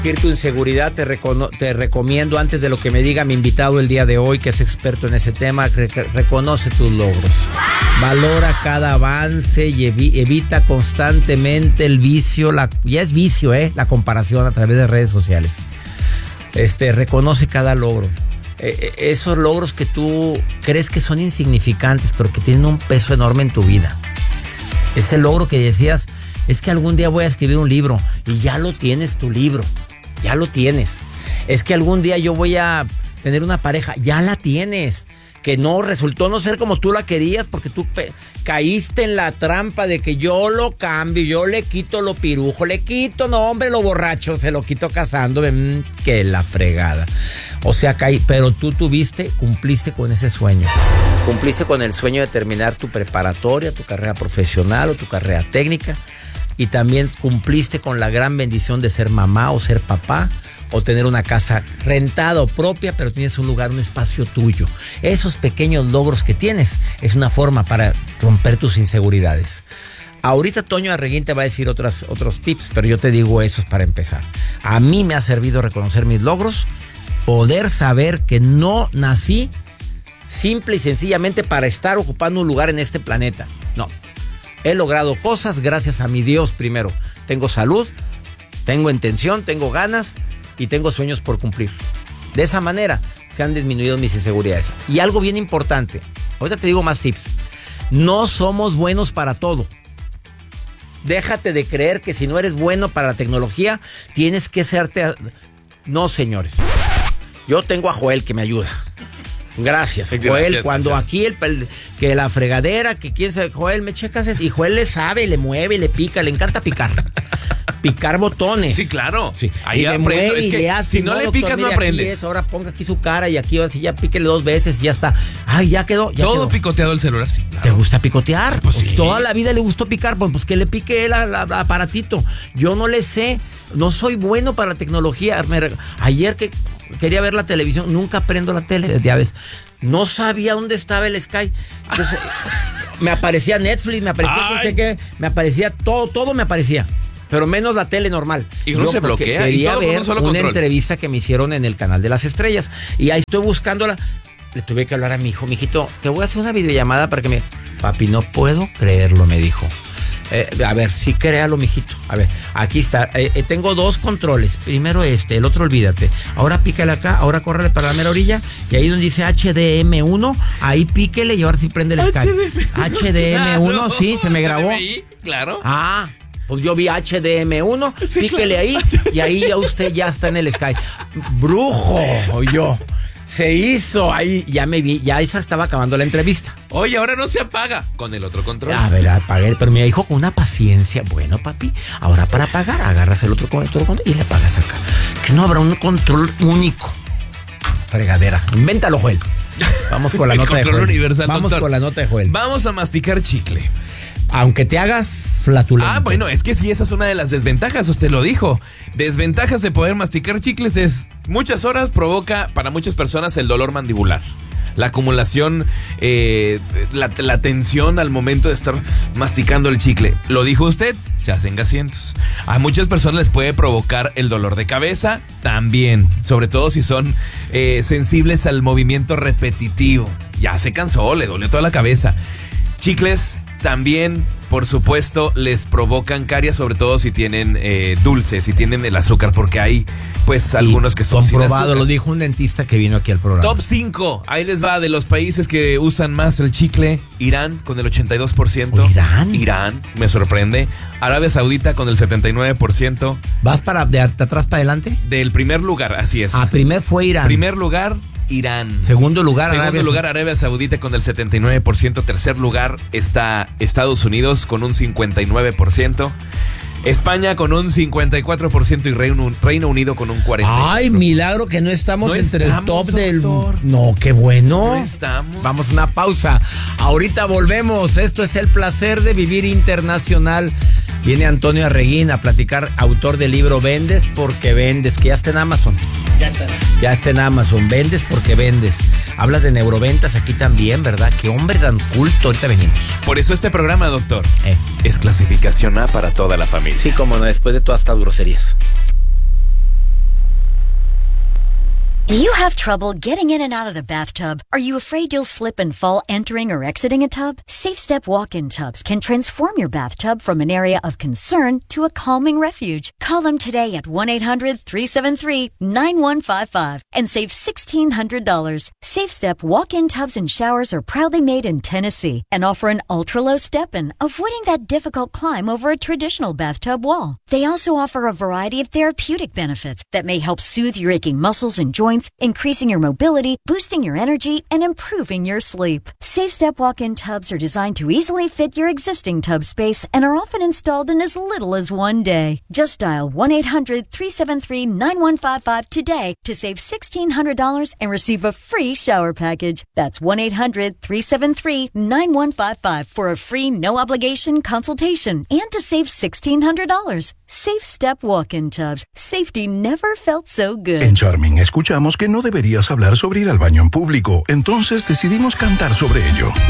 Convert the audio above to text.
Tu inseguridad, te recomiendo, antes de lo que me diga mi invitado el día de hoy, que es experto en ese tema, reconoce tus logros. Valora cada avance y evita constantemente el vicio, ya es vicio, la comparación a través de redes sociales. Reconoce cada logro. Esos logros que tú crees que son insignificantes, pero que tienen un peso enorme en tu vida. Ese logro que decías, es que algún día voy a escribir un libro, y ya lo tienes tu libro. Ya lo tienes. Es que algún día yo voy a tener una pareja. Ya la tienes. Que no resultó no ser como tú la querías, porque tú caíste en la trampa de que yo lo cambio, yo le quito lo pirujo, no hombre, lo borracho, se lo quito casando. Que la fregada. O sea, pero tú cumpliste con ese sueño. Cumpliste con el sueño de terminar tu preparatoria, tu carrera profesional o tu carrera técnica. Y también cumpliste con la gran bendición de ser mamá o ser papá, o tener una casa rentada o propia, pero tienes un lugar, un espacio tuyo. Esos pequeños logros que tienes es una forma para romper tus inseguridades. Ahorita Toño Arreguín te va a decir otros tips, pero yo te digo esos para empezar. A mí me ha servido reconocer mis logros, poder saber que no nací simple y sencillamente para estar ocupando un lugar en este planeta. No. He logrado cosas gracias a mi Dios primero. Tengo salud, tengo intención, tengo ganas y tengo sueños por cumplir. De esa manera se han disminuido mis inseguridades. Y algo bien importante, ahorita te digo más tips. No somos buenos para todo. Déjate de creer que si no eres bueno para la tecnología, tienes que serte... No, señores. Yo tengo a Joel que me ayuda. Gracias, Joel. Cuando aquí que la fregadera, que quién sabe, Joel, me checas eso. Y Joel le sabe, le mueve, le pica, le encanta picar. Picar botones. Sí, claro. Sí. Ahí aprendo. Es que le hace, si no le picas, no aprendes. Ahora ponga aquí su cara y aquí así, ya píquele 2 veces y ya está. Ay, ya quedó. Ya todo quedó. Picoteado el celular, sí. Claro. ¿Te gusta picotear? Pues sí. Toda la vida le gustó picar, pues que le pique él al aparatito. Yo no le sé, no soy bueno para la tecnología. Ayer que quería ver la televisión, nunca prendo la tele, ya ves. No sabía dónde estaba el Sky. Entonces, me aparecía Netflix, me aparecía no sé qué, me aparecía todo me aparecía. Pero menos la tele normal. Y uno se bloquea. Quería y todo ver con un solo una control. entrevista que me hicieron en el Canal de las Estrellas. Y ahí estoy buscándola. Le tuve que hablar a mi hijo. Mijito, te voy a hacer una videollamada para que me... Papi, no puedo creerlo, me dijo. A ver, sí, créalo, mijito. A ver, aquí está. Tengo 2 controles. Primero el otro olvídate. Ahora pícale acá, ahora córrele para la mera orilla. Y ahí donde dice HDM1, ahí píquele y ahora sí prende el Sky. HDM1, claro. Sí, se me grabó. HDMI, claro. Pues yo vi HDM1, sí, píquele claro. ahí y ahí ya usted ya está en el Sky. Brujo, yo. Se hizo ahí, ya me vi, ya esa estaba acabando la entrevista. Oye, ahora no se apaga con el otro control. A ver, apagué, pero mi hijo con una paciencia. Bueno, papi, ahora para apagar, agarras el otro control y le apagas acá. Que no habrá un control único. Fregadera. Invéntalo, Joel. Vamos con la nota de Joel. Universal, Vamos doctor. con la nota de Joel. Vamos a masticar chicle. Aunque te hagas flatulento. Bueno, es que sí, esa es una de las desventajas, usted lo dijo. Desventajas de poder masticar chicles es muchas horas provoca para muchas personas el dolor mandibular. La acumulación, la tensión al momento de estar masticando el chicle. Lo dijo usted, se hacen gasientos. A muchas personas les puede provocar el dolor de cabeza también, sobre todo si son sensibles al movimiento repetitivo. Ya se cansó, le dolió toda la cabeza. Chicles también, por supuesto, les provocan caries, sobre todo si tienen dulces, si tienen el azúcar, porque hay pues algunos que son sin azúcar. Lo dijo un dentista que vino aquí al programa. Top 5, ahí les va, de los países que usan más el chicle. Irán con el 82%. Irán, me sorprende. Arabia Saudita con el 79%. ¿Vas de atrás para adelante? Del primer lugar, así es. Primer fue Irán. Primer lugar, Irán. Segundo lugar, Arabia Saudita con el 79%. Tercer lugar está Estados Unidos con un 59%. España con un 54% y Reino Unido con un 40%. Ay, milagro que no estamos entre el top del... No, qué bueno. No estamos. Vamos a una pausa. Ahorita volvemos. Esto es El Placer de Vivir Internacional. Viene Antonio Arreguín a platicar, autor del libro Vendes porque vendes, que ya está en Amazon. Ya está en Amazon. Vendes porque vendes. Hablas de neuroventas aquí también, ¿verdad? Qué hombre tan culto. Ahorita venimos. Por eso este programa, doctor, es clasificación A para toda la familia. Sí, como no, después de todas estas groserías. Do you have trouble getting in and out of the bathtub? Are you afraid you'll slip and fall entering or exiting a tub? SafeStep walk-in tubs can transform your bathtub from an area of concern to a calming refuge. Call them today at 1-800-373-9155 and save $1,600. SafeStep walk-in tubs and showers are proudly made in Tennessee and offer an ultra-low step-in, avoiding that difficult climb over a traditional bathtub wall. They also offer a variety of therapeutic benefits that may help soothe your aching muscles and joints, increasing your mobility, boosting your energy, and improving your sleep. SafeStep walk-in tubs are designed to easily fit your existing tub space and are often installed in as little as one day. Just dial 1-800-373-9155 today to save $1,600 and receive a free shower package. That's 1-800-373-9155 for a free no-obligation consultation and to save $1,600. SafeStep walk-in tubs. Safety never felt so good. En Charming escuchamos que no deberías hablar sobre ir al baño en público, entonces decidimos cantar sobre ello.